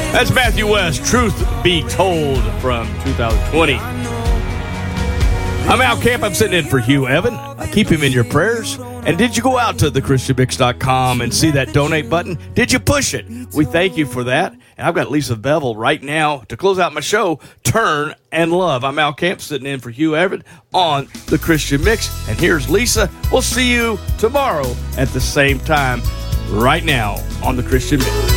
That's Matthew West, Truth Be Told from 2020. I'm Al Camp. I'm sitting in for Hugh Evan. Keep him in your prayers. And did you go out to thechristianmix.com and see that donate button? Did you push it? We thank you for that. And I've got Lisa Bevel right now to close out my show, Turn and Love. I'm Al Camp sitting in for Hugh Evan on The Christian Mix. And here's Lisa. We'll see you tomorrow at the same time right now on The Christian Mix.